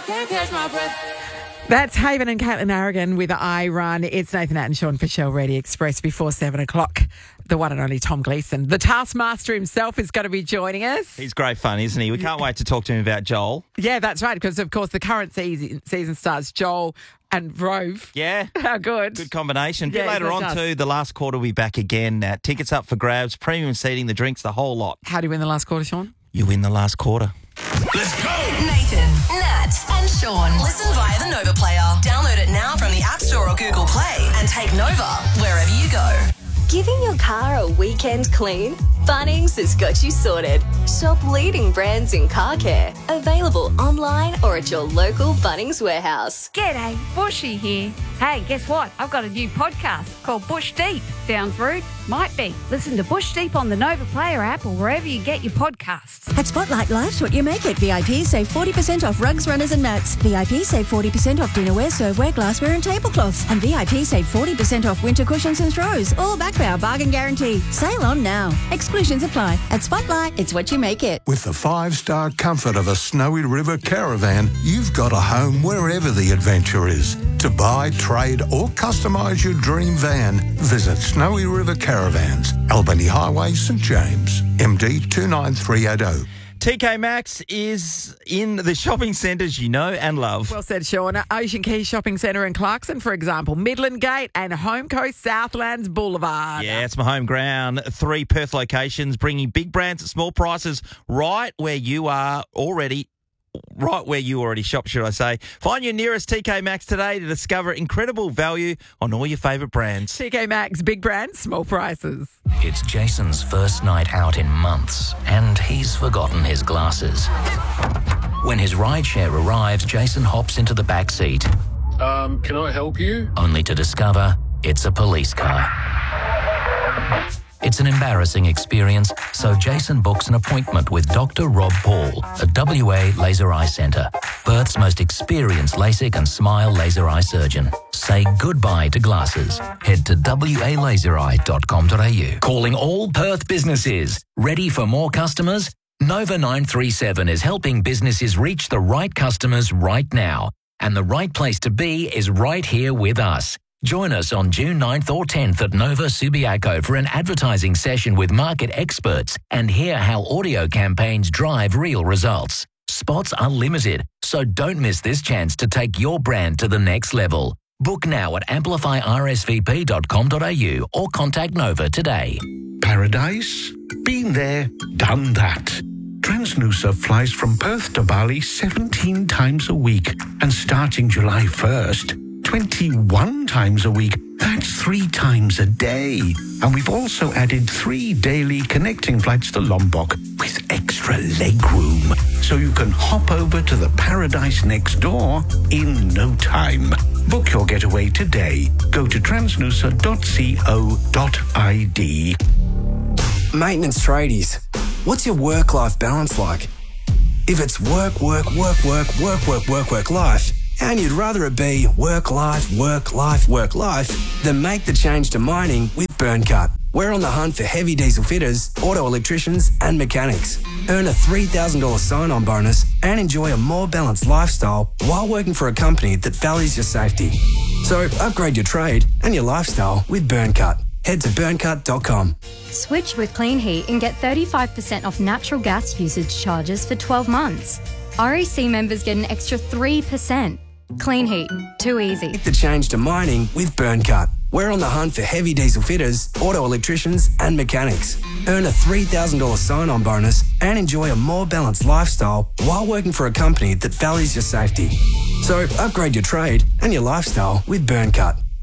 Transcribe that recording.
can't catch my breath. That's Haven and Caitlin Aragon with I Run. It's Nathan Nat and Sean for Shell Radio Express before 7 o'clock. The one and only Tom Gleeson, the Taskmaster himself, is going to be joining us. He's great fun, isn't he? We can't wait to talk to him about Joel. Yeah, that's right, because, of course, the current season stars Joel and Rove. Yeah. How good. Good combination. Yeah, Later on, too, the last quarter will be back again. Tickets up for grabs, premium seating, the drinks, the whole lot. How do you win the last quarter, Sean? You win the last quarter. Let's go! Nathan, Nat, and Sean. Listen via the Nova Player. Download it now from the App Store or Google Play and take Nova wherever you go. Giving your car a weekend clean? Bunnings has got you sorted. Shop leading brands in car care. Available online or at your local Bunnings warehouse. G'day, Bushy here. Hey, guess what? I've got a new podcast called Bush Deep. Sounds rude? Might be. Listen to Bush Deep on the Nova Player app or wherever you get your podcasts. At Spotlight Life's what you make it. VIP save 40% off rugs, runners and mats. VIP save 40% off dinnerware, serveware, glassware and tablecloths. And VIP save 40% off winter cushions and throws. All backed by our bargain guarantee. Sale on now. Exclusions apply. At Spotlight, it's what you make it. With the 5-star comfort of a Snowy River caravan, you've got a home wherever the adventure is. To buy, trade or customise your dream van, visit Snowy River Caravans, Albany Highway, St James, MD 29380. TK Maxx is in the shopping centres you know and love. Well said, Sean. Ocean Quay Shopping Centre in Clarkson, for example, Midland Gate and Home Coast Southlands Boulevard. Yeah, it's my home ground. 3 Perth locations, bringing big brands at small prices right where you already shop, should I say. Find your nearest TK Maxx today to discover incredible value on all your favourite brands. TK Maxx, big brands, small prices. It's Jason's first night out in months, and he's forgotten his glasses. When his rideshare arrives, Jason hops into the back seat. Can I help you? Only to discover it's a police car. It's an embarrassing experience, so Jason books an appointment with Dr. Rob Paul at WA Laser Eye Centre, Perth's most experienced LASIK and SMILE laser eye surgeon. Say goodbye to glasses. Head to walasereye.com.au. Calling all Perth businesses. Ready for more customers? Nova 937 is helping businesses reach the right customers right now. And the right place to be is right here with us. Join us on June 9th or 10th at Nova Subiaco for an advertising session with market experts and hear how audio campaigns drive real results. Spots are limited, so don't miss this chance to take your brand to the next level. Book now at amplifyrsvp.com.au or contact Nova today. Paradise? Been there, done that. Transnusa flies from Perth to Bali 17 times a week, and starting July 1st, 21 times a week. That's 3 times a day. And we've also added 3 daily connecting flights to Lombok with extra leg room, so you can hop over to the paradise next door in no time. Book your getaway today. Go to transnusa.co.id. Maintenance tradies, what's your work-life balance like? If it's work, life, and you'd rather it be work, life, then make the change to mining with Burncut. We're on the hunt for heavy diesel fitters, auto electricians and mechanics. Earn a $3,000 sign-on bonus and enjoy a more balanced lifestyle while working for a company that values your safety. So upgrade your trade and your lifestyle with Burncut. Head to burncut.com. Switch with Clean Heat and get 35% off natural gas usage charges for 12 months. REC members get an extra 3%. Clean Heat. Too easy. Make the change to mining with Burncut. We're on the hunt for heavy diesel fitters, auto electricians and mechanics. Earn a $3,000 sign-on bonus and enjoy a more balanced lifestyle while working for a company that values your safety. So upgrade your trade and your lifestyle with Burncut.